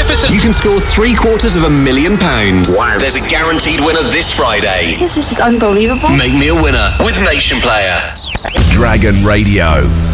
magnificent. You can score £750,000. Wow. There's a guaranteed winner this Friday. This is unbelievable. Make me a winner with Nation Player. Dragon Radio.